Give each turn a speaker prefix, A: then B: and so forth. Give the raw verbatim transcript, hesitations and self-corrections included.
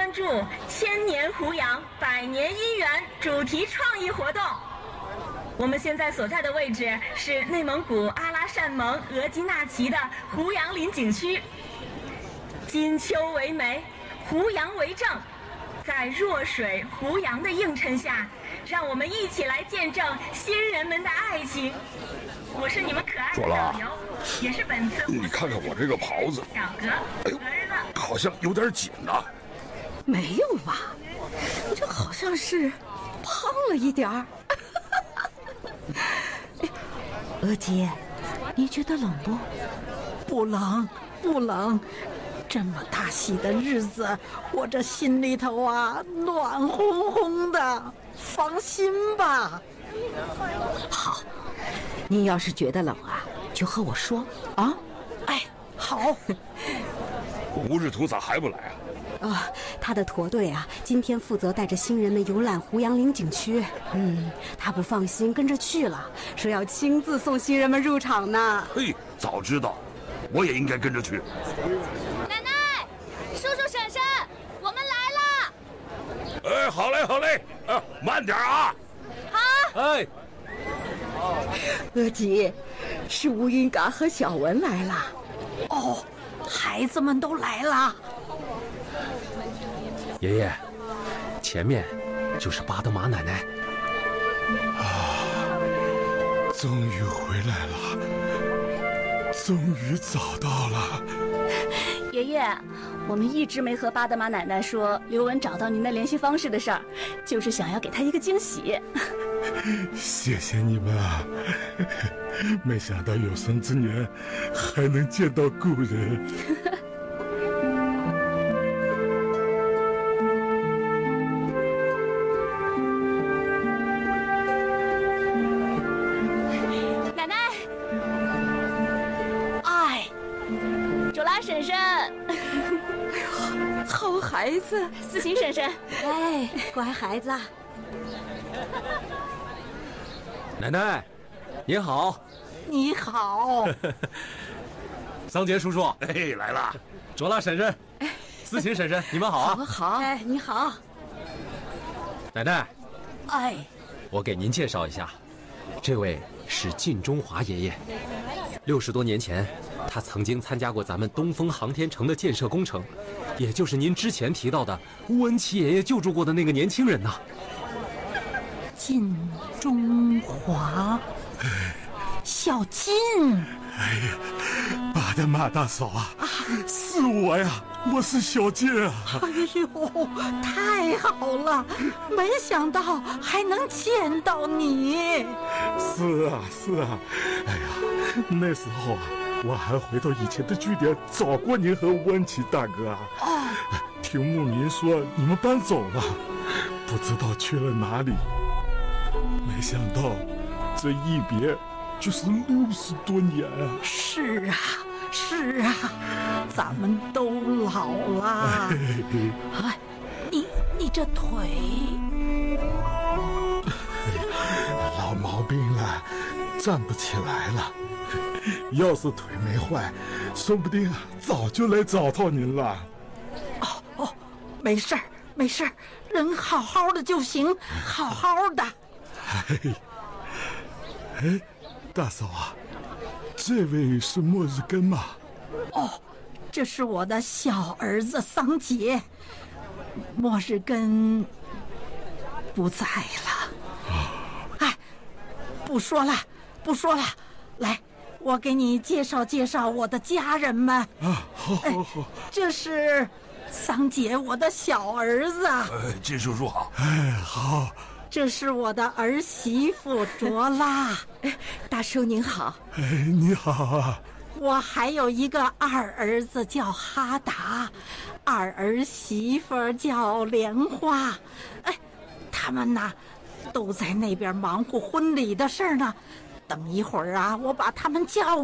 A: 关注千年胡杨百年姻缘主题创意活动。我们现在所在的位置是内蒙古阿拉善盟额济纳旗的胡杨林景区。金秋为媒，胡杨为证，在弱水胡杨的映衬下，让我们一起来见证新人们的爱情。我是你们可爱的导游，也是本次
B: 你看看我这个袍子，
A: 小哥，
B: 哎呦，好像有点紧呐、啊。
C: 没有吧？这好像是胖了一点儿。娥姐，你觉得冷不？
D: 不冷，不冷。这么大喜的日子，我这心里头啊暖烘烘的，放心吧。
C: 好，你要是觉得冷啊，就和我说啊。
D: 哎，好。
B: 吴日图咋还不来啊？
C: 啊、哦，他的驼队啊，今天负责带着新人们游览胡杨林景区。嗯，他不放心，跟着去了，说要亲自送新人们入场呢。
B: 嘿，早知道，我也应该跟着去。
E: 奶奶，叔叔婶婶，我们来了。
B: 哎，好嘞，好嘞，啊，慢点啊。
E: 好。
B: 哎，
C: 娥姐，是吴云嘎和小文来了。
D: 哦，孩子们都来了。
F: 爷爷，前面就是巴德玛奶奶。
G: 啊，终于回来了，终于找到了。
E: 爷爷，我们一直没和巴德玛奶奶说刘文找到您的联系方式的事儿，就是想要给她一个惊喜。
G: 谢谢你们啊！没想到有生之年还能见到故人。
E: 奶奶，哎，卓拉婶婶，
D: 好孩子，
E: 思琴婶婶，
C: 哎，乖孩子。
F: 奶奶，您好。
D: 你好。
F: 桑杰叔叔，
B: 哎，来了。
F: 卓拉婶婶，思琴婶婶，你们好啊。
C: 好，好。哎，你好。
F: 奶奶，
D: 哎，
F: 我给您介绍一下，这位是靳中华爷爷。六十多年前，他曾经参加过咱们东风航天城的建设工程，也就是您之前提到的乌恩奇爷爷救助过的那个年轻人呐。
D: 靳中华，小靳。
G: 哎呀，巴德玛大嫂啊，啊是我呀，我是小靳啊。
D: 哎呦，太好了，没想到还能见到你。
G: 是啊，是啊，哎呀，那时候啊，我还回到以前的据点找过您和温奇大哥啊。哦，听牧民说你们搬走了，不知道去了哪里。没想到，这一别就是六十多年啊！
D: 是啊，是啊，咱们都老了。哎，你你这腿
G: 老毛病了，站不起来了。要是腿没坏，说不定啊早就来找到您了。
D: 哦哦，没事儿没事儿，人好好的就行，好好的。
G: 哎，哎，大嫂啊，这位是末日根吗？
D: 哦，这是我的小儿子桑杰，末日根不在了。啊、哎，不说了，不说了，来，我给你介绍介绍我的家人们。
G: 啊，好好好，哎、
D: 这是桑杰，我的小儿子。
B: 呃，靳叔叔好。
G: 哎，好。
D: 这是我的儿媳妇卓拉。
C: 大叔您好。
G: 哎，你好啊。
D: 我还有一个二儿子叫哈达，二儿媳妇叫莲花。哎，他们呐都在那边忙活婚礼的事呢，等一会儿啊我把他们叫